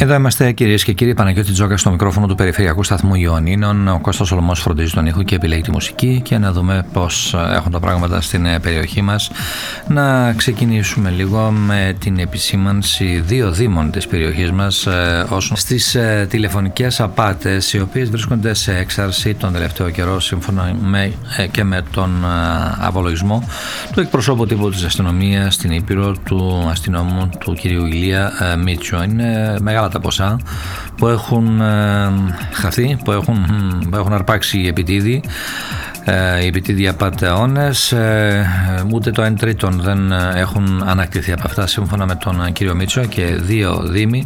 Εδώ είμαστε, κυρίες και κύριοι. Παναγιώτη Τζόκα στο μικρόφωνο του Περιφερειακού Σταθμού Ιωνίνων. Ο Κώστας Σολωμός φροντίζει τον ήχο και επιλέγει τη μουσική, και να δούμε πώς έχουν τα πράγματα στην περιοχή μας. Να ξεκινήσουμε λίγο με την επισήμανση δύο δήμων της περιοχής μας όσον στις τηλεφωνικές απάτες, οι οποίες βρίσκονται σε έξαρση τον τελευταίο καιρό, σύμφωνα και με τον απολογισμό του εκπροσώπου τύπου της αστυνομίας στην Ήπειρο, του αστυνόμου του κ. Ηλία Μίτσου. Είναι μεγάλα τα ποσά που έχουν χαθεί, που έχουν αρπάξει οι επιτίδιοι. Οι επιτίδιοι απατεώνες, ούτε το 1/3 δεν έχουν ανακτηθεί από αυτά, σύμφωνα με τον κύριο Μίτσο, και δύο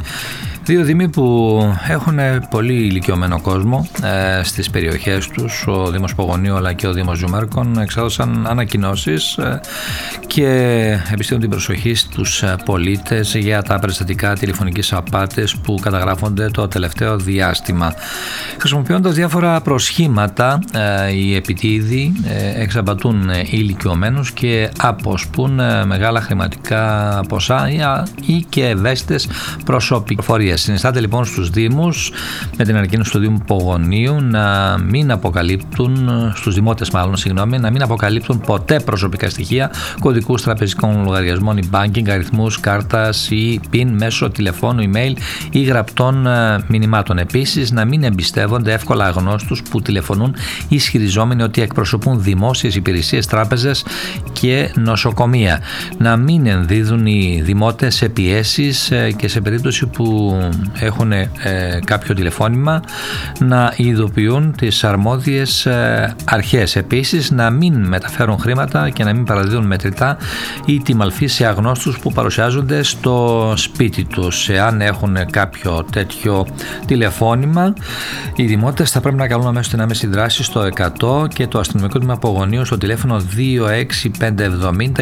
δήμοι που έχουν πολύ ηλικιωμένο κόσμο στις περιοχές τους. Ο Δήμος Πογονίου αλλά και ο Δήμος Τζουμέρκων εξέδωσαν ανακοινώσεις και επιστήμουν την προσοχή στους πολίτες για τα περιστατικά τηλεφωνικής απάτης που καταγράφονται το τελευταίο διάστημα. Χρησιμοποιώντας διάφορα προσχήματα, οι επιτίδιοι εξαπατούν ηλικιωμένους και αποσπούν μεγάλα χρηματικά ποσά ή και ευαίσθητες προσωπικές. Συνιστάται λοιπόν στους Δήμους, με την ανακοίνωση του Δήμου Πογονίου, να μην αποκαλύπτουν, στους δημότες να μην αποκαλύπτουν ποτέ προσωπικά στοιχεία, κωδικούς τραπεζικών λογαριασμών, e-banking, αριθμούς κάρτας ή PIN μέσω τηλεφώνου, email ή γραπτών μηνυμάτων. Επίσης, να μην εμπιστεύονται εύκολα αγνώστους που τηλεφωνούν ισχυριζόμενοι ότι εκπροσωπούν δημόσιες υπηρεσίες, τράπεζες και νοσοκομεία. Να μην ενδίδουν οι δημότες σε πιέσεις και σε περίπτωση που έχουν κάποιο τηλεφώνημα να ειδοποιούν τις αρμόδιες αρχές. Επίσης, να μην μεταφέρουν χρήματα και να μην παραδίδουν μετρητά ή τιμαλφή σε αγνώστους που παρουσιάζονται στο σπίτι τους. Εάν έχουν κάποιο τέτοιο τηλεφώνημα, οι δημότες θα πρέπει να καλούν αμέσως την άμεση δράση στο 100 και το αστυνομικό τμήμα Πογονίου στο τηλέφωνο 26570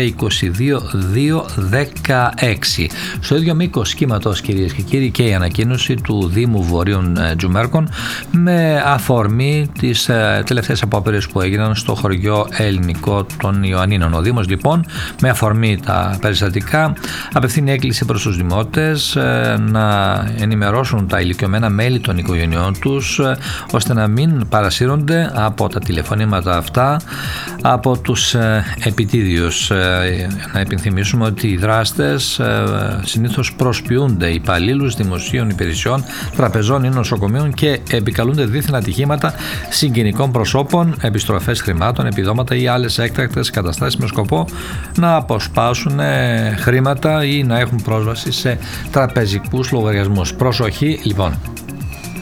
22216. Στο ίδιο μήκος κύματος, κυρίες και κύριοι, και η ανακοίνωση του Δήμου Βορείων Τζουμέρκων με αφορμή τις τελευταίες απόπειρες που έγιναν στο χωριό Ελληνικό των Ιωαννίνων. Ο Δήμος λοιπόν, με αφορμή τα περιστατικά, απευθύνει έκκληση προς τους δημότες να ενημερώσουν τα ηλικιωμένα μέλη των οικογενειών τους, ώστε να μην παρασύρονται από τα τηλεφωνήματα αυτά από τους επιτίδιους. Να υπενθυμίσουμε ότι οι δράστες συνήθως προσποιούνται υπαλλήλους δημοσίων υπηρεσιών, τραπεζών ή νοσοκομείων και επικαλούνται δίθυνα ατυχήματα συγγενικών προσώπων, επιστροφές χρημάτων, επιδόματα ή άλλες έκτακτες καταστάσεις με σκοπό να αποσπάσουν χρήματα ή να έχουν πρόσβαση σε τραπεζικούς λογαριασμούς. Προσοχή λοιπόν!